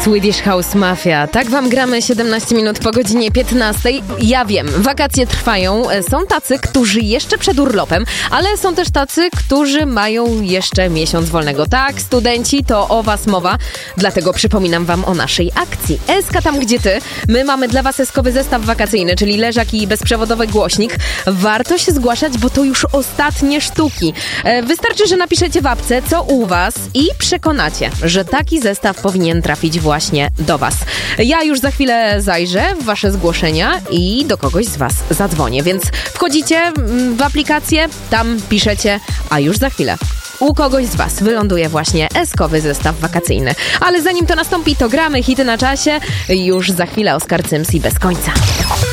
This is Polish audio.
Swedish House Mafia. Tak wam gramy 17 minut po godzinie 15. Ja wiem, wakacje trwają. Są tacy, którzy jeszcze przed urlopem, ale są też tacy, którzy mają jeszcze miesiąc wolnego. Tak, studenci, to o was mowa. Dlatego przypominam wam o naszej akcji. SK tam, gdzie ty. My mamy dla was eskowy zestaw wakacyjny, czyli leżak i bezprzewodowy głośnik. Warto się zgłaszać, bo to już ostatnie sztuki. Wystarczy, że napiszecie w apce, co u was i przekonacie, że taki zestaw powinien trafić właśnie do was. Ja już za chwilę zajrzę w wasze zgłoszenia i do kogoś z was zadzwonię, więc wchodzicie w aplikację, tam piszecie, a już za chwilę u kogoś z was wyląduje właśnie eskowy zestaw wakacyjny. Ale zanim to nastąpi, to gramy hity na czasie. Już za chwilę Oskar Cyms i Bez końca.